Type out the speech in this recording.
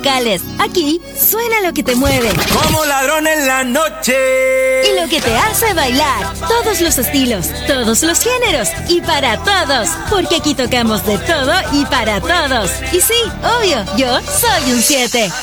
musicales. Aquí suena lo que te mueve. Como ladrón en la noche. Y lo que te hace bailar. Todos los estilos, todos los géneros y para todos. Porque aquí tocamos de todo y para todos. Y sí, obvio, yo soy un 7.